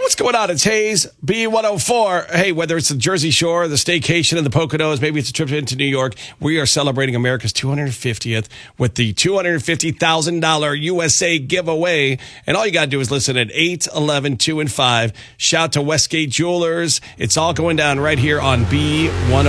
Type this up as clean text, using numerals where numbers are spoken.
what's going on? It's Hayes, B104. Hey, whether it's the Jersey Shore, the staycation in the Poconos, maybe it's a trip into New York, we are celebrating America's 250th with the $250,000 USA giveaway. And all you got to do is listen at 8, 11, 2, and 5. Shout to Westgate Jewelers. It's all going down right here on B104.